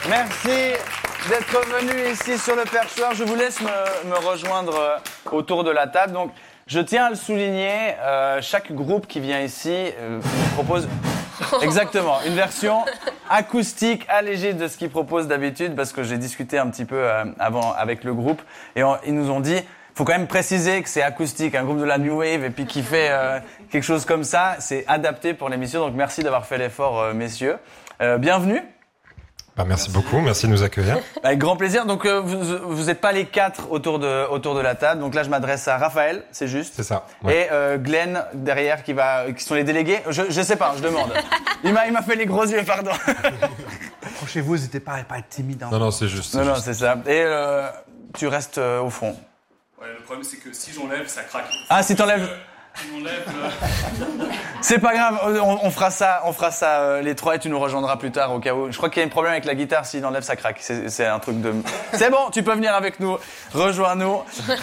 Merci d'être venu ici sur le perchoir. Je vous laisse me rejoindre autour de la table. Donc, je tiens à le souligner, chaque groupe qui vient ici propose exactement une version acoustique allégée de ce qu'ils proposent d'habitude, parce que j'ai discuté un petit peu avant avec le groupe et ils nous ont dit faut quand même préciser que c'est acoustique, un groupe de la New Wave et puis qui fait quelque chose comme ça, c'est adapté pour l'émission. Donc merci d'avoir fait l'effort, messieurs. Bienvenue. Merci beaucoup, merci de nous accueillir. Avec grand plaisir. Donc vous êtes pas les quatre autour de la table. Donc là je m'adresse à Raphaël, c'est juste. C'est ça. Ouais. Et Glenn derrière qui sont les délégués. Je sais pas, je demande. Il m'a fait les gros yeux, pardon. Approchez-vous, n'hésitez pas à pas être timide. Hein. Non, c'est juste. Non, c'est ça. Et tu restes au fond. Ouais, le problème c'est que si j'enlève, ça craque. Ah, si t'enlèves. C'est pas grave, on fera ça les trois et tu nous rejoindras plus tard au cas où. Je crois qu'il y a un problème avec la guitare, s'il enlève ça craque. C'est un truc de... C'est bon, tu peux venir avec nous, rejoins-nous.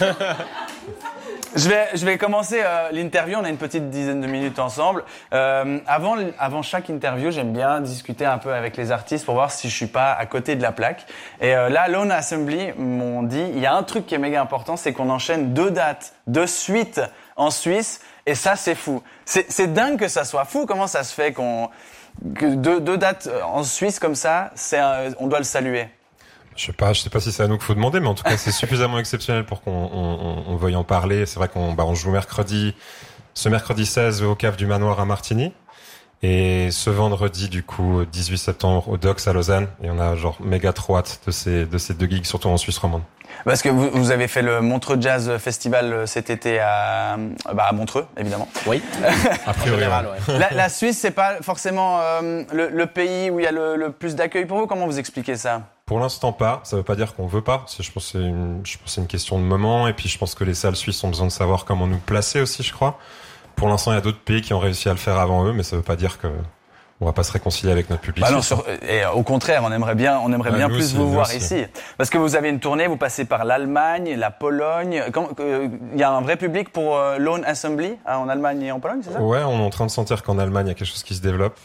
Je vais commencer l'interview, on a une petite dizaine de minutes ensemble. Avant chaque interview, j'aime bien discuter un peu avec les artistes pour voir si je suis pas à côté de la plaque. Et là, Lone Assembly m'ont dit, il y a un truc qui est méga important, c'est qu'on enchaîne 2 dates de suite en Suisse, et ça, c'est fou. C'est dingue que ça soit fou. Comment ça se fait que deux dates en Suisse comme ça, on doit le saluer? Je sais pas si c'est à nous qu'il faut demander, mais en tout cas, c'est suffisamment exceptionnel pour qu'on veuille en parler. C'est vrai qu'on joue ce mercredi 16 au Cave du Manoir à Martigny. Et ce vendredi, du coup, 18 septembre, au Docks à Lausanne. Et on a méga trop hâte de ces 2 gigs, surtout en Suisse romande. Parce que vous avez fait le Montreux Jazz Festival cet été à Montreux, évidemment. Oui. A priori, ouais. La Suisse, c'est pas forcément le pays où il y a le plus d'accueil pour vous. Comment vous expliquez ça? Pour l'instant, pas. Ça veut pas dire qu'on veut pas. Je pense que c'est une question de moment. Et puis, je pense que les salles suisses ont besoin de savoir comment nous placer aussi, je crois. Pour l'instant, il y a d'autres pays qui ont réussi à le faire avant eux, mais ça veut pas dire que on va pas se réconcilier avec notre public. Et au contraire, on aimerait bien plus aussi, vous voir aussi. ici. Parce que vous avez une tournée, vous passez par l'Allemagne, la Pologne. Il y a un vrai public pour Lone Assembly en Allemagne et en Pologne, c'est ça? Ouais, on est en train de sentir qu'en Allemagne, il y a quelque chose qui se développe.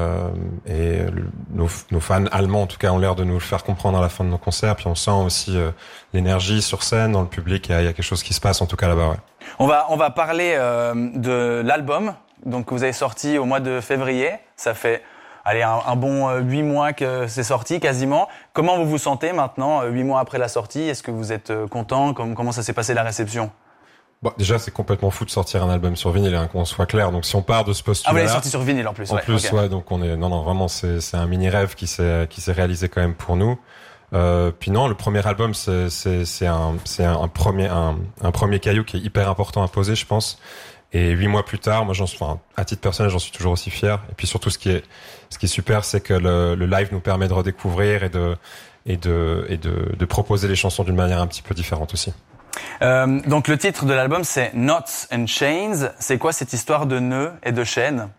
Et nos fans allemands, en tout cas, ont l'air de nous le faire comprendre à la fin de nos concerts. Puis on sent aussi l'énergie sur scène, dans le public. Il y a quelque chose qui se passe, en tout cas, là-bas, ouais. On va parler de l'album donc que vous avez sorti au mois de février. Ça fait un bon 8 mois que c'est sorti quasiment. Comment vous vous sentez maintenant, 8 mois après la sortie? Est-ce que vous êtes content? Comment ça s'est passé la réception? Bon, déjà, c'est complètement fou de sortir un album sur vinyle, qu'on soit clair. Donc, si on part de ce postulat. Ah, vous l'avez sorti sur vinyle en plus. Ouais, donc non, vraiment, c'est un mini rêve qui s'est réalisé quand même pour nous. Puis non, le premier album, c'est un premier caillou qui est hyper important à poser, je pense. Et 8 mois plus tard, moi, à titre personnel, j'en suis toujours aussi fier. Et puis surtout, ce qui est super, c'est que le live nous permet de redécouvrir et de proposer les chansons d'une manière un petit peu différente aussi. Donc le titre de l'album, c'est Knots and Chains. C'est quoi cette histoire de nœuds et de chaînes?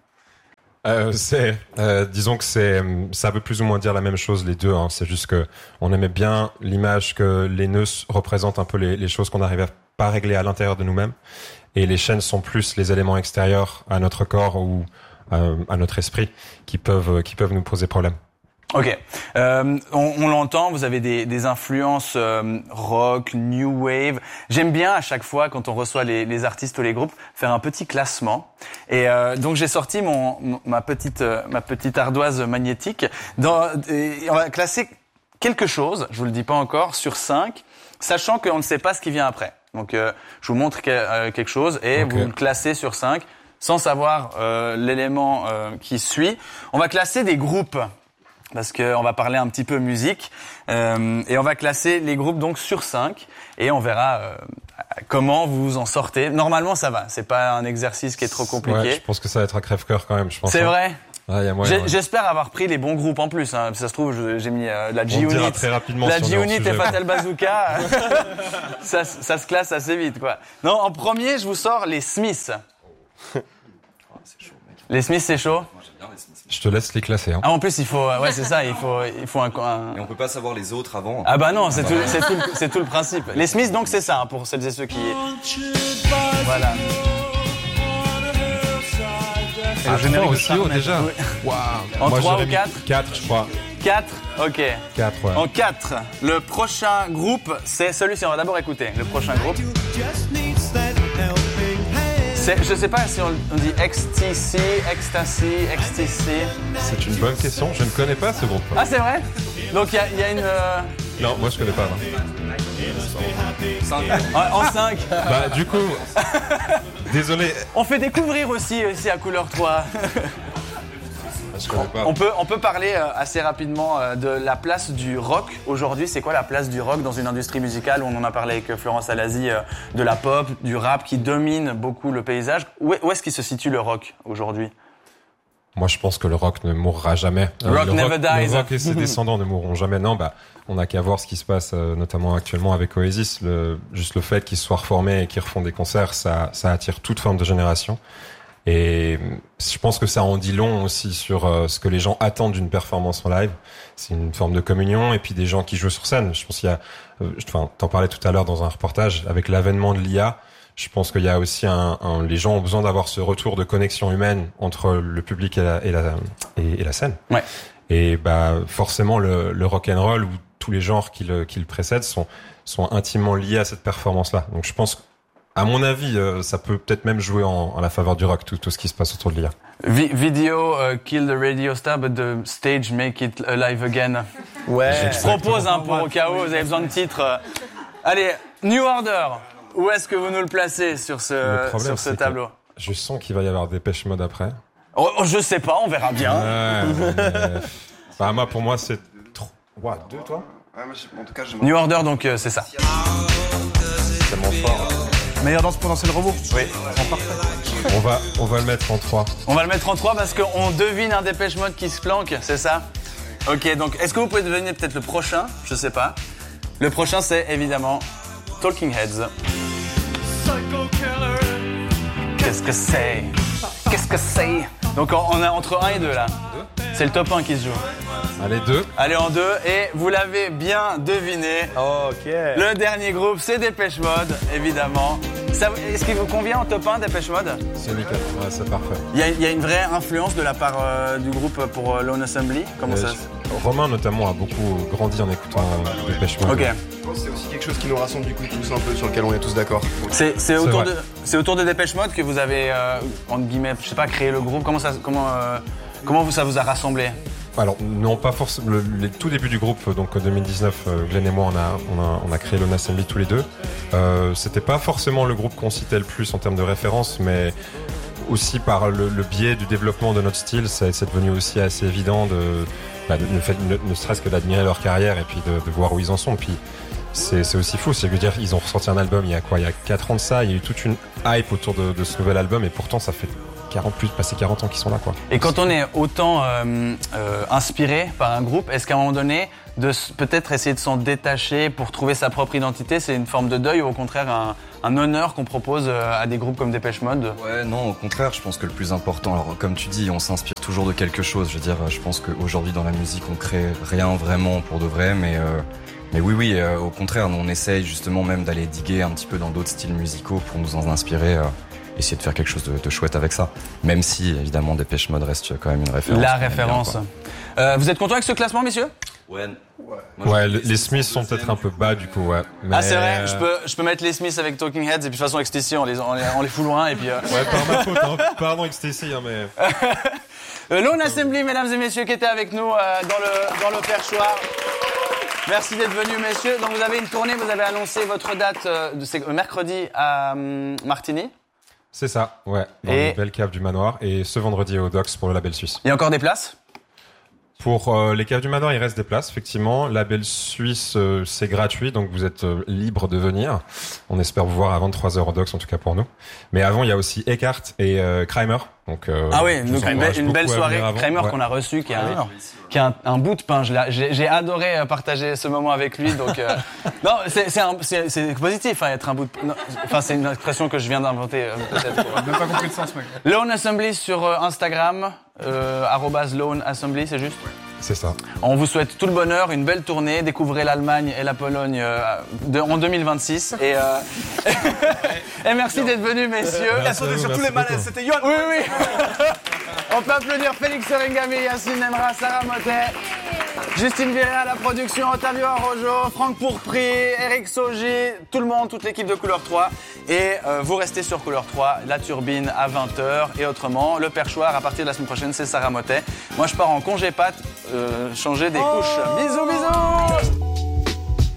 Disons que ça veut plus ou moins dire la même chose, les deux, hein. C'est juste que on aimait bien l'image que les nœuds représentent un peu les choses qu'on n'arrivait pas à régler à l'intérieur de nous-mêmes. Et les chaînes sont plus les éléments extérieurs à notre corps ou à notre esprit qui peuvent nous poser problème. Ok, on l'entend, vous avez des influences rock, new wave. J'aime bien à chaque fois quand on reçoit les artistes ou les groupes faire un petit classement. Et donc j'ai sorti ma petite ardoise magnétique. Et on va classer quelque chose, je vous le dis pas encore, sur 5, sachant qu'on ne sait pas ce qui vient après. Donc je vous montre quelque chose et vous le classez sur 5 sans savoir l'élément qui suit. On va classer des groupes parce que on va parler un petit peu musique et on va classer les groupes donc sur 5 et on verra comment vous vous en sortez. Normalement ça va, c'est pas un exercice qui est trop compliqué. Ouais, je pense que ça va être à crève-cœur quand même, je pense. C'est vrai. Ah, y a moyen, J'espère avoir pris les bons groupes en plus. Hein. Ça se trouve, j'ai mis la G-Unit, la G-Unit et Fatal Bazooka. ça se classe assez vite, quoi. Non, en premier, je vous sors les Smiths. C'est chaud, mec. Les Smiths, c'est chaud. Moi, j'aime bien les Smiths. Je te laisse les classer. Hein. Ah, en plus, il faut, ouais, c'est ça, il faut un. Et on peut pas savoir les autres avant. Ah bah non, c'est tout le principe. Les Smiths, donc c'est ça, hein, pour celles et ceux qui. Voilà. Ah, 3 aussi haut déjà. Wow. En 3 ou 4 4, je crois. 4, ok. 4, ouais. En 4, le prochain groupe, c'est celui-ci. On va d'abord écouter le prochain groupe. Je sais pas si on dit XTC, XTC. C'est une bonne question. Je ne connais pas ce groupe. Ah, c'est vrai? Donc il y a une... Non, moi je connais pas. En 5. Bah du coup, désolé. On fait découvrir aussi à Couleur 3. Je connais pas. On peut parler assez rapidement de la place du rock aujourd'hui. C'est quoi la place du rock dans une industrie musicale? On en a parlé avec Florence Alazi, de la pop, du rap qui domine beaucoup le paysage. Où est-ce qu'il se situe le rock aujourd'hui? Moi, je pense que le rock ne mourra jamais. Rock never dies. Le rock et ses descendants ne mourront jamais. Non, on n'a qu'à voir ce qui se passe, notamment actuellement avec Oasis. Juste le fait qu'ils soient reformés et qu'ils refont des concerts, ça attire toute forme de génération. Et je pense que ça en dit long aussi sur ce que les gens attendent d'une performance en live. C'est une forme de communion et puis des gens qui jouent sur scène. Je pense qu'il y a, t'en parlais tout à l'heure dans un reportage, avec l'avènement de l'IA, je pense qu'il y a aussi les gens ont besoin d'avoir ce retour de connexion humaine entre le public et la scène. Ouais. Et forcément le rock and roll ou tous les genres qui le précèdent sont intimement liés à cette performance-là. Donc je pense, à mon avis, ça peut peut-être même jouer en la faveur du rock, tout ce qui se passe autour de l'IA. Video kill the radio star, but the stage make it alive again. Ouais. Je propose pour au cas où vous avez besoin de titres. Allez, New Order. Où est-ce que vous nous le placez sur ce tableau? Je sens qu'il va y avoir Dépêche Mode après. Oh, je sais pas, on verra bien. Pour moi, c'est 3, 2, toi? Ouais, en tout cas, New Order, donc c'est ça. C'est mon fort. Meilleure danse potentielle robot. Oui. On va le mettre en 3. On va le mettre en 3 parce qu'on devine un Dépêche Mode qui se planque, c'est ça? Ok, donc est-ce que vous pouvez deviner peut-être le prochain? Je sais pas. Le prochain, c'est évidemment Talking Heads. Qu'est-ce que c'est? Qu'est-ce que c'est? Donc on a entre 1 et 2 là. C'est le top 1 qui se joue. Allez, 2. Allez en 2 et vous l'avez bien deviné. Ok. Le dernier groupe, c'est Dépêche Mode, évidemment. Est-ce qu'il vous convient en top 1, Dépêche Mode? C'est nickel, ouais, c'est parfait. Il y a une vraie influence de la part du groupe pour Lone Assembly? Comment ça Romain notamment a beaucoup grandi en écoutant Dépêche Mode. Ok. Je pense que c'est aussi quelque chose qui nous rassemble du coup tous un peu, sur lequel on est tous d'accord. C'est autour de Dépêche Mode que vous avez, entre guillemets, je sais pas, créé le groupe. Comment ça vous a rassemblé? Alors non, pas forcément. Les tout débuts du groupe, donc en 2019, Glenn et moi, on a créé Lone Assembly tous les deux. C'était pas forcément le groupe qu'on citait le plus en termes de référence, mais aussi par le biais du développement de notre style, c'est devenu aussi assez évident ne serait-ce que d'admirer leur carrière et puis de voir où ils en sont. Puis c'est aussi fou, c'est de dire ils ont ressorti un album il y a 4 ans de ça, il y a eu toute une hype autour de ce nouvel album et pourtant ça fait passé 40 ans qu'ils sont là, quoi. Et quand on est autant inspiré par un groupe, est-ce qu'à un moment donné, de peut-être essayer de s'en détacher pour trouver sa propre identité, c'est une forme de deuil ou au contraire un honneur qu'on propose à des groupes comme Dépêche Mode? Ouais, non, au contraire, je pense que le plus important, alors comme tu dis, on s'inspire toujours de quelque chose. Je veux dire, je pense qu'aujourd'hui dans la musique, on crée rien vraiment pour de vrai, mais oui, au contraire, nous on essaye justement même d'aller diguer un petit peu dans d'autres styles musicaux pour nous en inspirer. Essayer de faire quelque chose de chouette avec ça. Même si, évidemment, Dépêche Mode reste quand même une référence. La référence. Bien, vous êtes content avec ce classement, messieurs? Ouais, les Smiths sont peut-être un peu bas, du coup, ouais. Mais... Ah, c'est vrai, je peux mettre les Smiths avec Talking Heads, et puis de toute façon, XTC, on les fout loin, et puis... Ouais, par ma faute, hein. Pardon, XTC, hein, mais... Lone Assembly, mesdames et messieurs, qui étaient avec nous dans le perchoir. Merci d'être venus, messieurs. Donc, vous avez une tournée, vous avez annoncé votre date de mercredi à Martigny. C'est ça, ouais, dans les belles caves du Manoir, et ce vendredi au Docks pour le label suisse. Il y a encore des places? Pour les caves du Manoir, il reste des places, effectivement. Label suisse, c'est gratuit, donc vous êtes libre de venir. On espère vous voir à 23h au Docks, en tout cas pour nous. Mais avant, il y a aussi Eckhart et Kramer. Donc, ah oui, donc une belle soirée. Kramer qu'on a reçu, qui a un bout de pain. J'ai adoré partager ce moment avec lui. Donc non, c'est positif, être un bout de pain. Enfin, c'est une expression que je viens d'inventer. Peut-être. J'ai même pas compris le sens, mec. Lone Assembly sur Instagram, @Lone Assembly, c'est juste. C'est ça. On vous souhaite tout le bonheur, une belle tournée. Découvrez l'Allemagne et la Pologne en 2026. Et merci d'être venus, messieurs. Sur tous les malaises, c'était Yoann. Oui. On peut applaudir Félix Serengami, Yacine Nemra, Sarah Motet. Justine Viré à la production, Otavio Arrojo, Franck Pourpry, Eric Saugy, tout le monde, toute l'équipe de Couleur 3. Et vous restez sur Couleur 3, la turbine à 20h. Et autrement, le perchoir à partir de la semaine prochaine, c'est Sarah Motet. Moi, je pars en congé pâte, changer des couches. Bisous, bisous.